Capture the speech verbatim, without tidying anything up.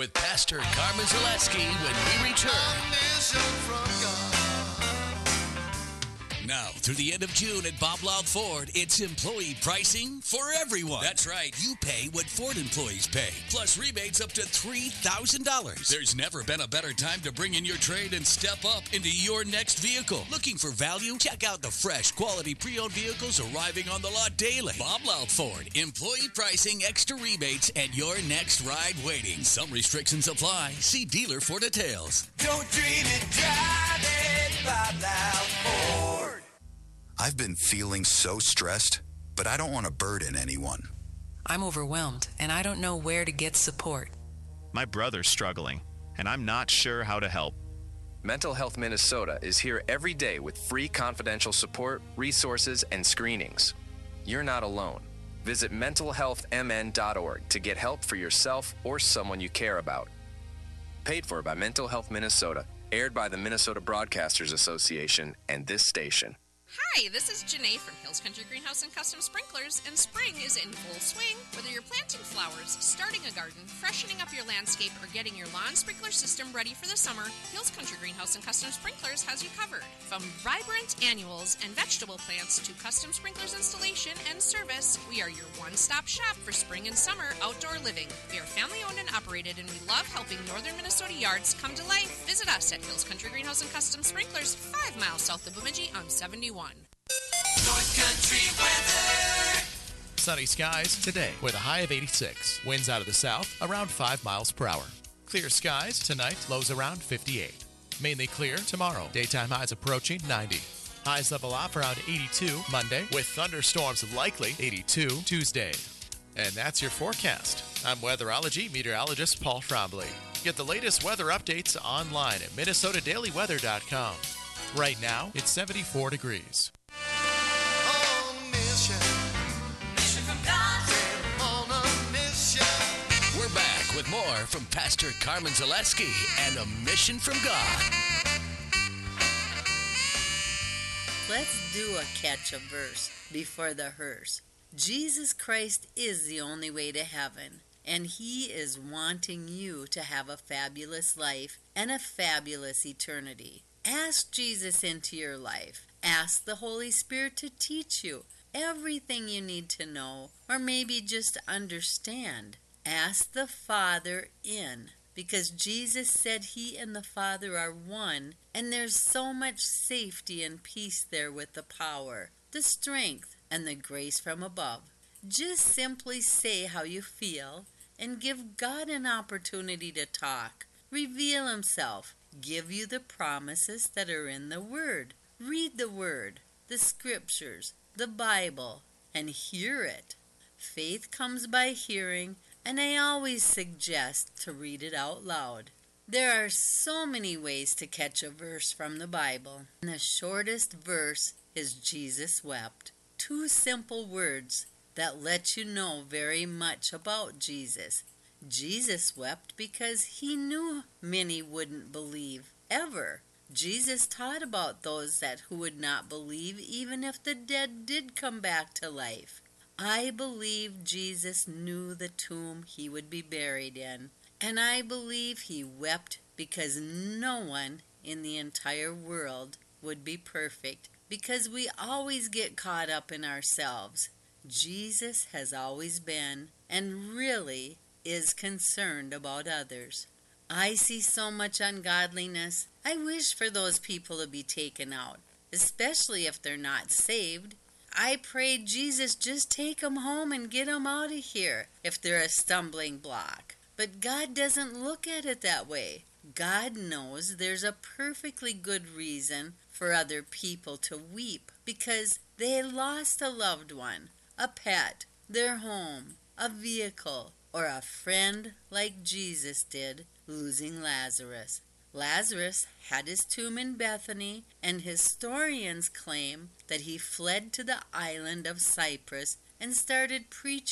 with Pastor Carmen Zaleski when we return. Now, through the end of June at Bob Loud Ford, it's employee pricing for everyone. That's right. You pay what Ford employees pay, plus rebates up to three thousand dollars. There's never been a better time to bring in your trade and step up into your next vehicle. Looking for value? Check out the fresh, quality pre-owned vehicles arriving on the lot daily. Bob Loud Ford. Employee pricing, extra rebates, and your next ride waiting. Some restrictions apply. See dealer for details. Don't dream it, drive it, Bob Loud Ford. I've been feeling so stressed, but I don't want to burden anyone. I'm overwhelmed, and I don't know where to get support. My brother's struggling, and I'm not sure how to help. Mental Health Minnesota is here every day with free confidential support, resources, and screenings. You're not alone. Visit mental health m n dot org to get help for yourself or someone you care about. Paid for by Mental Health Minnesota, aired by the Minnesota Broadcasters Association and this station. Hi, this is Janae from Hills Country Greenhouse and Custom Sprinklers, and spring is in full swing. Whether you're planting flowers, starting a garden, freshening up your landscape, or getting your lawn sprinkler system ready for the summer, Hills Country Greenhouse and Custom Sprinklers has you covered. From vibrant annuals and vegetable plants to custom sprinklers installation and service, we are your one-stop shop for spring and summer outdoor living. We are family-owned and operated, and we love helping northern Minnesota yards come to life. Visit us at Hills Country Greenhouse and Custom Sprinklers, five miles south of Bemidji on seventy-one. North Country weather. Sunny skies today with a high of eighty-six. Winds out of the south around five miles per hour. Clear skies tonight, lows around fifty-eight. Mainly clear tomorrow. Daytime highs approaching ninety. Highs level off around eighty-two Monday with thunderstorms likely eighty-two Tuesday. And that's your forecast. I'm weatherology meteorologist Paul Trombley. Get the latest weather updates online at minnesota daily weather dot com. Right now, it's seventy-four degrees. We're back with more from Pastor Carmen Zaleski and A Mission from God. Let's do a catch a verse before the hearse. Jesus Christ is the only way to heaven, and He is wanting you to have a fabulous life and a fabulous eternity. Ask Jesus into your life. Ask the Holy Spirit to teach you everything you need to know, or maybe just understand. Ask the Father in, because Jesus said He and the Father are one, and there's so much safety and peace there with the power, the strength, and the grace from above. Just simply say how you feel and give God an opportunity to talk, reveal Himself, give you the promises that are in the Word. Read the Word, the Scriptures, the Bible, and hear it. Faith comes by hearing, and I always suggest to read it out loud. There are so many ways to catch a verse from the Bible. And the shortest verse is Jesus wept. Two simple words that let you know very much about Jesus. Jesus wept because He knew many wouldn't believe, ever. Jesus taught about those that who would not believe even if the dead did come back to life. I believe Jesus knew the tomb He would be buried in, and I believe He wept because no one in the entire world would be perfect, because we always get caught up in ourselves. Jesus has always been, and really is concerned about others. I see so much ungodliness. I wish for those people to be taken out, especially if they're not saved. I pray Jesus just take them home and get them out of here if they're a stumbling block. But God doesn't look at it that way. God knows there's a perfectly good reason for other people to weep because they lost a loved one, a pet, their home, a vehicle, or a friend like Jesus did, losing Lazarus. Lazarus had his tomb in Bethany, and historians claim that he fled to the island of Cyprus and started preaching